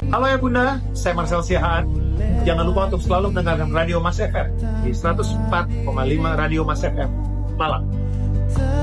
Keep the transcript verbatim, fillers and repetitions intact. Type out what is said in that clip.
Halo ya Bunda, saya Marcel Siahaan. Jangan lupa untuk selalu mendengarkan Radio Mas F M di seratus empat koma lima Radio Mas F M Malang.